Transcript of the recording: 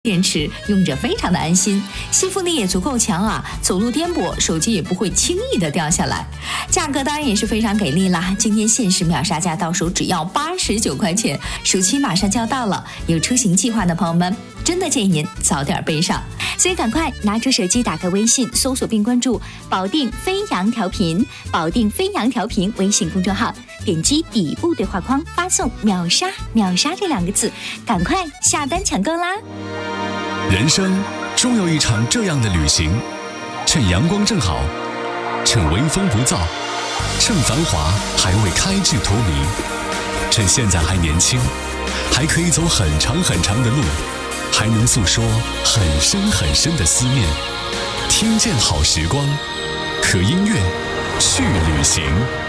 电池用着非常的安心，吸附力也足够强啊，走路颠簸，手机也不会轻易的掉下来。价格当然也是非常给力啦，今天限时秒杀价到手只要89块钱，暑期马上就要到了，有出行计划的朋友们，真的建议您早点备上。所以赶快拿出手机，打开微信，搜索并关注保定飞扬调频，保定飞扬调频微信公众号，点击底部对话框发送秒杀秒杀这2个字，赶快下单抢购啦。 人生终有一场这样的旅行，趁阳光正好，趁微风不燥，趁繁华还未开至荼蘼，趁现在还年轻，还可以走很长很长的路，还能诉说很深很深的思念。听见好时光，可音乐去旅行。